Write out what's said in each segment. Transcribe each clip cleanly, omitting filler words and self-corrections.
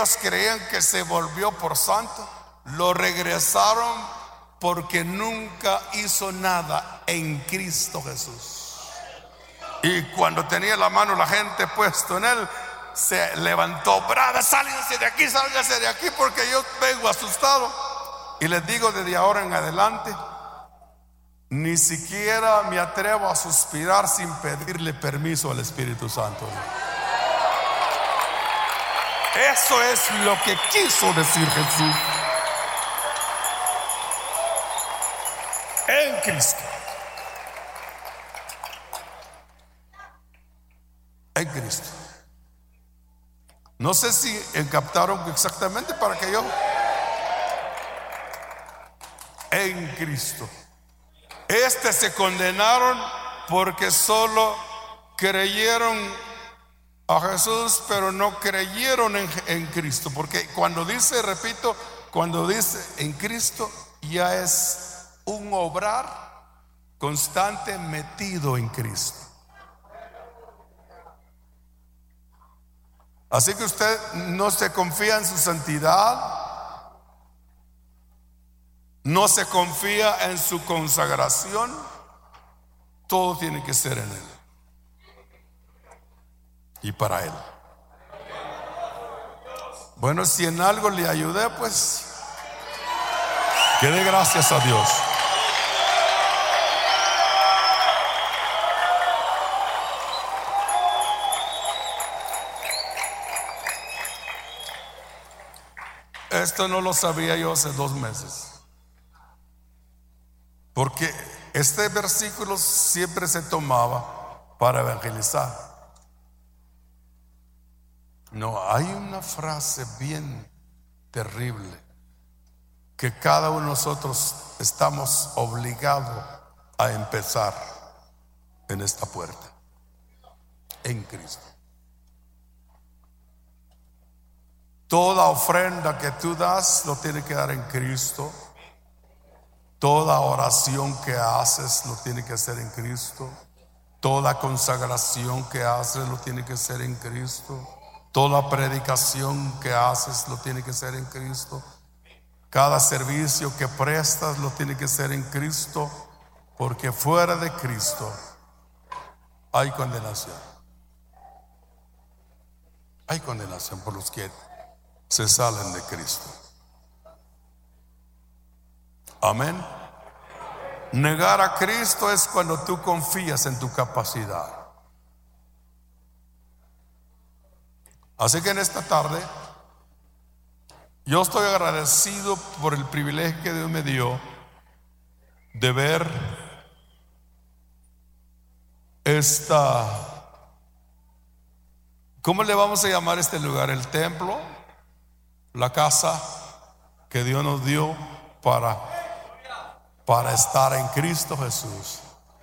ellos creían que se volvió por santo, lo regresaron porque nunca hizo nada en Cristo Jesús. Y cuando tenía la mano la gente puesto en él, se levantó brava: sálganse de aquí porque yo vengo asustado. Y les digo, desde ahora en adelante, ni siquiera me atrevo a suspirar sin pedirle permiso al Espíritu Santo. Eso es lo que quiso decir Jesús. En Cristo. En Cristo. No sé si captaron exactamente para que yo. En Cristo. Se condenaron porque solo creyeron a Jesús, pero no creyeron en Cristo. Porque cuando dice, repito, cuando dice en Cristo, ya es un obrar constante metido en Cristo. Así que usted no se confía en su santidad, no se confía en su consagración. Todo tiene que ser en Él y para Él. Bueno, si en algo le ayudé, pues que dé gracias a Dios. Esto no lo sabía yo hace 2 meses. Porque este versículo siempre se tomaba para evangelizar. No, hay una frase bien terrible que cada uno de nosotros estamos obligados a empezar en esta puerta. En Cristo. Toda ofrenda que tú das lo tienes que dar en Cristo. Toda oración que haces lo tiene que hacer en Cristo. Toda consagración que haces lo tiene que hacer en Cristo. Toda predicación que haces lo tiene que hacer en Cristo. Cada servicio que prestas lo tiene que hacer en Cristo. Porque fuera de Cristo hay condenación. Hay condenación por los que se salen de Cristo. Amén. Negar a Cristo es cuando tú confías en tu capacidad. Así que en esta tarde yo estoy agradecido por el privilegio que Dios me dio de ver esta, ¿cómo le vamos a llamar este lugar? El templo, la casa que Dios nos dio para estar en Cristo Jesús.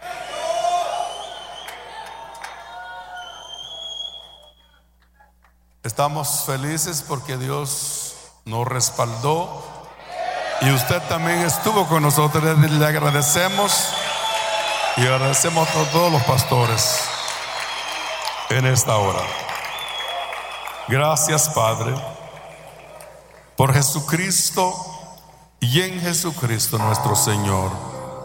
Estamos felices porque Dios nos respaldó y usted también estuvo con nosotros. Le agradecemos y agradecemos a todos los pastores en esta hora. Gracias, Padre, por Jesucristo y en Jesucristo nuestro Señor,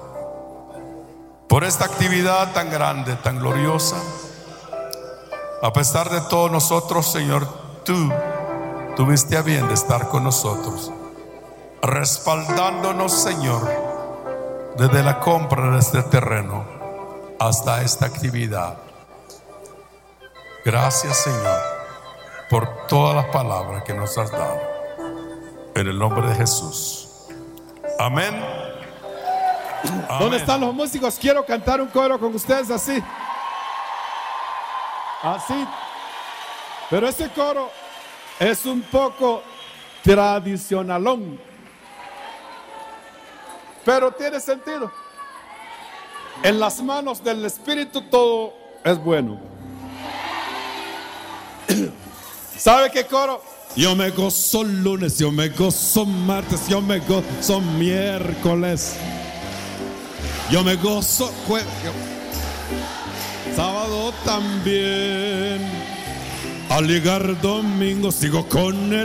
por esta actividad tan grande, tan gloriosa. A pesar de todo, nosotros, Señor, tú tuviste a bien de estar con nosotros, respaldándonos, Señor, desde la compra de este terreno hasta esta actividad. Gracias, Señor, por todas las palabras que nos has dado. En el nombre de Jesús. Amén. Amén. ¿Dónde están los músicos? Quiero cantar un coro con ustedes así. Así. Pero este coro es un poco tradicionalón, pero tiene sentido. En las manos del Espíritu todo es bueno. ¿Sabe qué coro? Yo me gozo lunes, yo me gozo martes, yo me gozo miércoles, yo me gozo jueves, sábado también. Al llegar domingo sigo con él.